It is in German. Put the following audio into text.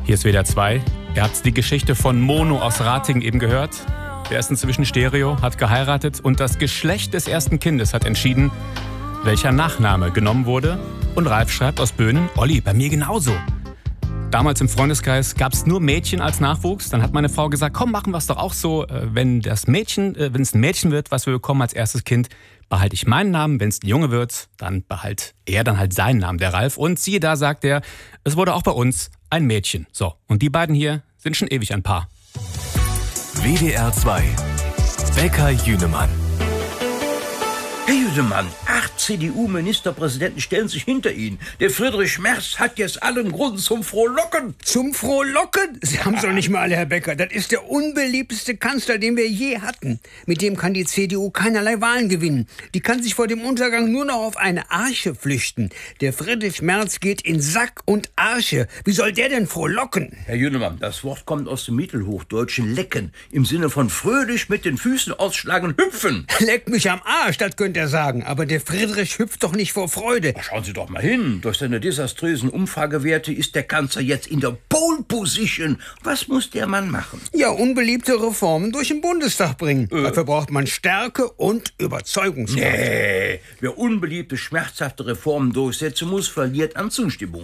Hier ist WDR 2. Ihr habt die Geschichte von Mono aus Ratingen eben gehört. Der ist inzwischen Stereo, hat geheiratet und das Geschlecht des ersten Kindes hat entschieden, welcher Nachname genommen wurde. Und Ralf schreibt aus Böhnen: Olli, bei mir genauso. Damals im Freundeskreis gab es nur Mädchen als Nachwuchs. Dann hat meine Frau gesagt, komm, machen wir es doch auch so. Wenn es ein Mädchen wird, was wir bekommen als erstes Kind, behalte ich meinen Namen. Wenn es ein Junge wird, dann behält er dann halt seinen Namen, der Ralf. Und siehe da, sagt er, es wurde auch bei uns ein Mädchen. So, und die beiden hier sind schon ewig ein Paar. WDR 2. Becker Jünemann. Herr Jüdemann, 8 CDU-Ministerpräsidenten stellen sich hinter ihn. Der Friedrich Merz hat jetzt allen Grund zum Frohlocken. Zum Frohlocken? Sie haben es doch nicht mal alle, Herr Becker. Das ist der unbeliebteste Kanzler, den wir je hatten. Mit dem kann die CDU keinerlei Wahlen gewinnen. Die kann sich vor dem Untergang nur noch auf eine Arche flüchten. Der Friedrich Merz geht in Sack und Arche. Wie soll der denn frohlocken? Herr Jüdemann, das Wort kommt aus dem Mittelhochdeutschen lecken. Im Sinne von fröhlich mit den Füßen ausschlagen, hüpfen. Leck mich am Arsch, das könnte er sagen. Aber der Friedrich hüpft doch nicht vor Freude. Schauen Sie doch mal hin. Durch seine desaströsen Umfragewerte ist der Kanzler jetzt in der Pole Position. Was muss der Mann machen? Ja, unbeliebte Reformen durch den Bundestag bringen. Dafür braucht man Stärke und Überzeugungskraft. Nee, wer unbeliebte, schmerzhafte Reformen durchsetzen muss, verliert an Zustimmung.